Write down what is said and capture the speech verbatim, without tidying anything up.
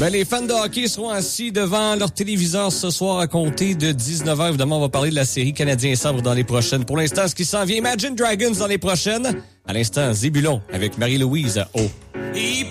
Ben, les fans de hockey seront assis devant leur téléviseur ce soir à compter de dix-neuf heures. Évidemment, on va parler de la série Canadien Sabre dans les prochaines. Pour l'instant, ce qui s'en vient, Imagine Dragons dans les prochaines. À l'instant, Zébulon avec Marie-Louise au...